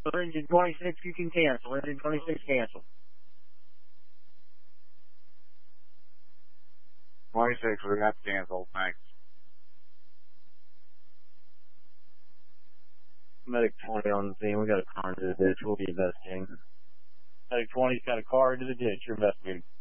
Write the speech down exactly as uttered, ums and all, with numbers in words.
cancel. Engine twenty-six, you can cancel. Engine twenty-six, cancel. twenty-six, we got canceled. Thanks. Medic twenty on the scene. We got a car into the ditch. We'll be investigating. Medic twenty's got a car into the ditch. You're investigating.